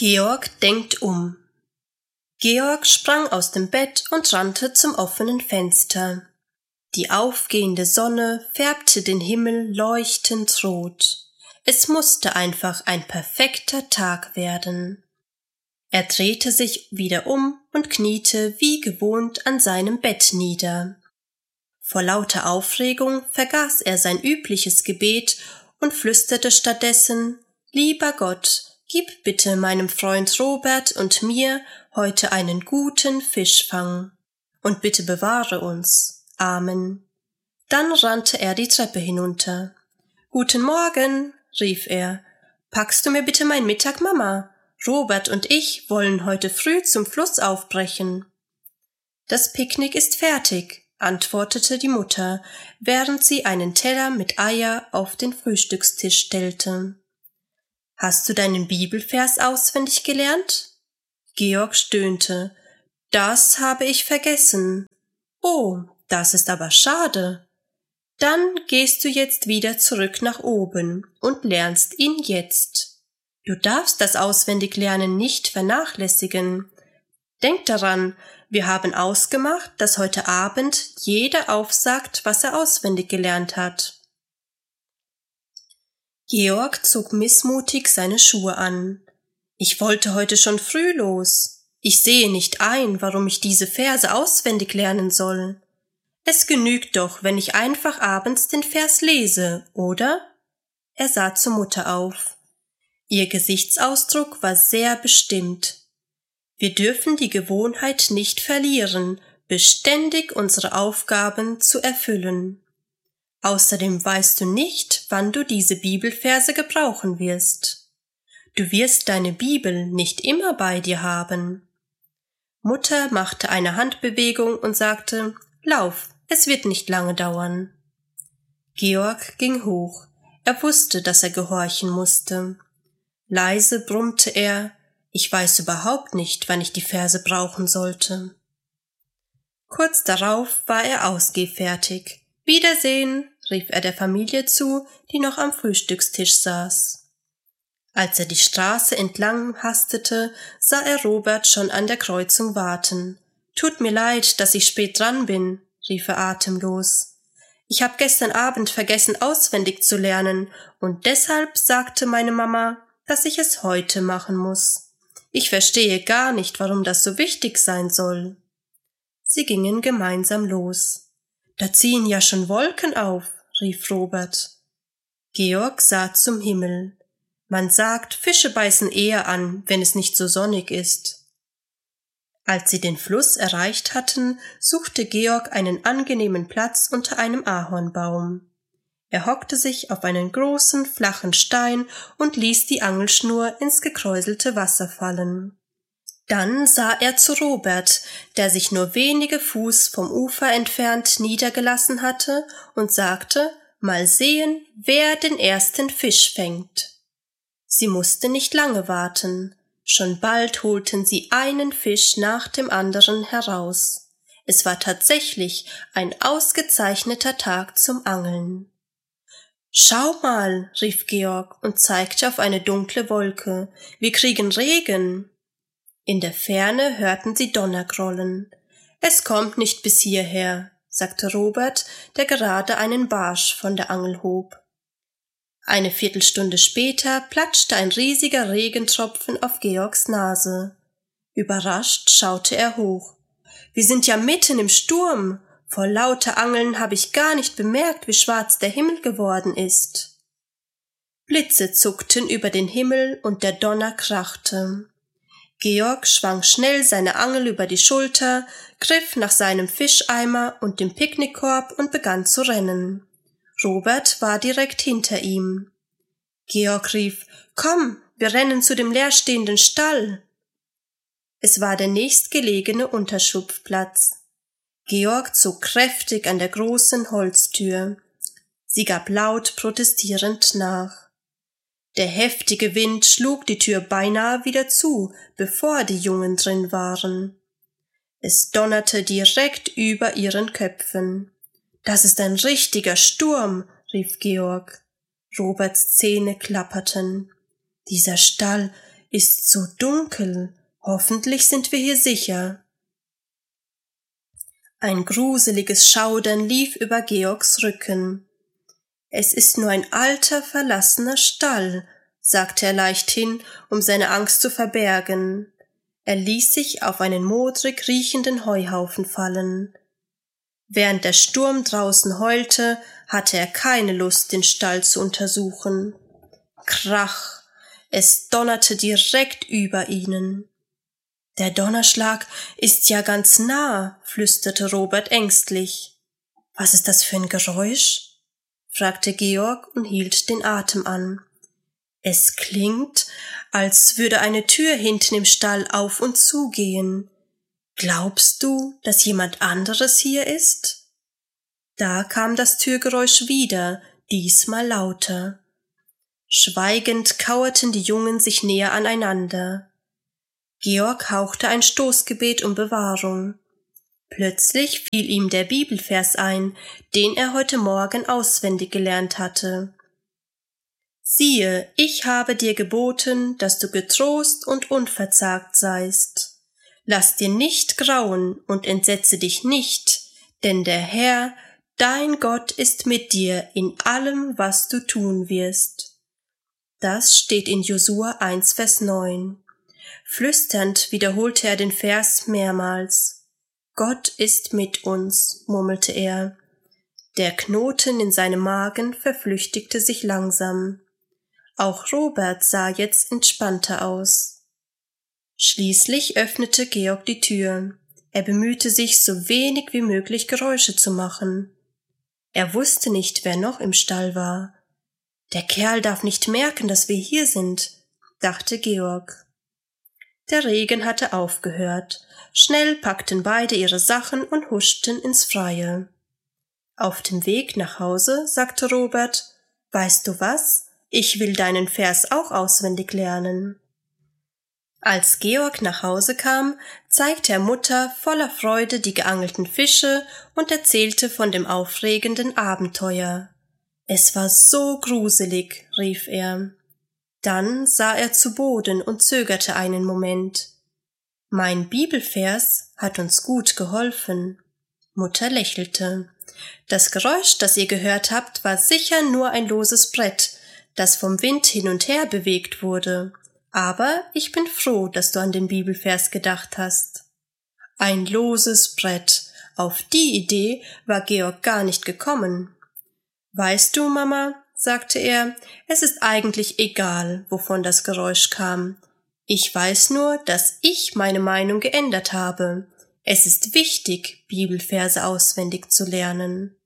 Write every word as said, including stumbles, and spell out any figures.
Georg denkt um. Georg sprang aus dem Bett und rannte zum offenen Fenster. Die aufgehende Sonne färbte den Himmel leuchtend rot. Es musste einfach ein perfekter Tag werden. Er drehte sich wieder um und kniete wie gewohnt an seinem Bett nieder. Vor lauter Aufregung vergaß er sein übliches Gebet und flüsterte stattdessen: »Lieber Gott, gib bitte meinem Freund Robert und mir heute einen guten Fischfang. Und bitte bewahre uns. Amen.« Dann rannte er die Treppe hinunter. »Guten Morgen«, rief er. »Packst du mir bitte mein Mittag, Mama? Robert und ich wollen heute früh zum Fluss aufbrechen.« »Das Picknick ist fertig«, antwortete die Mutter, während sie einen Teller mit Eier auf den Frühstückstisch stellte. »Hast du deinen Bibelvers auswendig gelernt?« Georg stöhnte. »Das habe ich vergessen.« »Oh, das ist aber schade. Dann gehst du jetzt wieder zurück nach oben und lernst ihn jetzt. Du darfst das Auswendiglernen nicht vernachlässigen. Denk daran, wir haben ausgemacht, dass heute Abend jeder aufsagt, was er auswendig gelernt hat.« Georg zog missmutig seine Schuhe an. »Ich wollte heute schon früh los. Ich sehe nicht ein, warum ich diese Verse auswendig lernen soll. Es genügt doch, wenn ich einfach abends den Vers lese, oder?« Er sah zur Mutter auf. Ihr Gesichtsausdruck war sehr bestimmt. »Wir dürfen die Gewohnheit nicht verlieren, beständig unsere Aufgaben zu erfüllen. Außerdem weißt du nicht, wann du diese Bibelverse gebrauchen wirst. Du wirst deine Bibel nicht immer bei dir haben.« Mutter machte eine Handbewegung und sagte: »Lauf, es wird nicht lange dauern.« Georg ging hoch. Er wusste, dass er gehorchen musste. Leise brummte er: »Ich weiß überhaupt nicht, wann ich die Verse brauchen sollte.« Kurz darauf war er ausgehfertig. »Wiedersehen«, rief er der Familie zu, die noch am Frühstückstisch saß. Als er die Straße entlang hastete, sah er Robert schon an der Kreuzung warten. »Tut mir leid, dass ich spät dran bin«, rief er atemlos. »Ich habe gestern Abend vergessen, auswendig zu lernen, und deshalb sagte meine Mama, dass ich es heute machen muss. Ich verstehe gar nicht, warum das so wichtig sein soll.« Sie gingen gemeinsam los. »Da ziehen ja schon Wolken auf«, rief Robert. Georg sah zum Himmel. Man sagt, Fische beißen eher an, wenn es nicht so sonnig ist. Als sie den Fluss erreicht hatten, suchte Georg einen angenehmen Platz unter einem Ahornbaum. Er hockte sich auf einen großen, flachen Stein und ließ die Angelschnur ins gekräuselte Wasser fallen. Dann sah er zu Robert, der sich nur wenige Fuß vom Ufer entfernt niedergelassen hatte, und sagte: »Mal sehen, wer den ersten Fisch fängt.« Sie musste nicht lange warten. Schon bald holten sie einen Fisch nach dem anderen heraus. Es war tatsächlich ein ausgezeichneter Tag zum Angeln. »Schau mal«, rief Georg und zeigte auf eine dunkle Wolke. »Wir kriegen Regen.« In der Ferne hörten sie Donner grollen. »Es kommt nicht bis hierher«, sagte Robert, der gerade einen Barsch von der Angel hob. Eine Viertelstunde später platschte ein riesiger Regentropfen auf Georgs Nase. Überrascht schaute er hoch. »Wir sind ja mitten im Sturm. Vor lauter Angeln habe ich gar nicht bemerkt, wie schwarz der Himmel geworden ist.« Blitze zuckten über den Himmel und der Donner krachte. Georg schwang schnell seine Angel über die Schulter, griff nach seinem Fischeimer und dem Picknickkorb und begann zu rennen. Robert war direkt hinter ihm. Georg rief: »Komm, wir rennen zu dem leerstehenden Stall.« Es war der nächstgelegene Unterschlupfplatz. Georg zog kräftig an der großen Holztür. Sie gab laut protestierend nach. Der heftige Wind schlug die Tür beinahe wieder zu, bevor die Jungen drin waren. Es donnerte direkt über ihren Köpfen. »Das ist ein richtiger Sturm«, rief Georg. Roberts Zähne klapperten. »Dieser Stall, ist so dunkel. Hoffentlich sind wir hier sicher. Ein gruseliges Schaudern lief über Georgs Rücken. Es ist nur ein alter, verlassener Stall, sagte er leichthin, um seine Angst zu verbergen. Er ließ sich auf einen modrig riechenden Heuhaufen fallen. Während der Sturm draußen heulte, hatte er keine Lust, den Stall zu untersuchen. Krach! Es donnerte direkt über ihnen. »Der Donnerschlag ist ja ganz nah«, flüsterte Robert ängstlich. »Was ist das für ein Geräusch?« fragte Georg und hielt den Atem an. »Es klingt, als würde eine Tür hinten im Stall auf und zu gehen. Glaubst du, dass jemand anderes hier ist?« Da kam das Türgeräusch wieder, diesmal lauter. Schweigend kauerten die Jungen sich näher aneinander. Georg hauchte ein Stoßgebet um Bewahrung. Plötzlich fiel ihm der Bibelvers ein, den er heute Morgen auswendig gelernt hatte. »Siehe, ich habe dir geboten, dass du getrost und unverzagt seist. Lass dir nicht grauen und entsetze dich nicht, denn der Herr, dein Gott, ist mit dir in allem, was du tun wirst.« Das steht in Josua eins, Vers neun. Flüsternd wiederholte er den Vers mehrmals. »Gott ist mit uns«, murmelte er. Der Knoten in seinem Magen verflüchtigte sich langsam. Auch Robert sah jetzt entspannter aus. Schließlich öffnete Georg die Tür. Er bemühte sich, so wenig wie möglich Geräusche zu machen. Er wusste nicht, wer noch im Stall war. »Der Kerl darf nicht merken, dass wir hier sind«, dachte Georg. Der Regen hatte aufgehört. Schnell packten beide ihre Sachen und huschten ins Freie. Auf dem Weg nach Hause sagte Robert, »Weißt du was? Ich will deinen Vers auch auswendig lernen.« Als Georg nach Hause kam, zeigte er Mutter voller Freude die geangelten Fische und erzählte von dem aufregenden Abenteuer. »Es war so gruselig«, rief er. Dann sah er zu Boden und zögerte einen Moment. »Mein Bibelvers hat uns gut geholfen.« Mutter lächelte. »Das Geräusch, das ihr gehört habt, war sicher nur ein loses Brett, das vom Wind hin und her bewegt wurde. Aber ich bin froh, dass du an den Bibelvers gedacht hast.« Ein loses Brett. Auf die Idee war Georg gar nicht gekommen. »Weißt du, Mama«, sagte er, »es ist eigentlich egal, wovon das Geräusch kam. Ich weiß nur, dass ich meine Meinung geändert habe. Es ist wichtig, Bibelverse auswendig zu lernen.«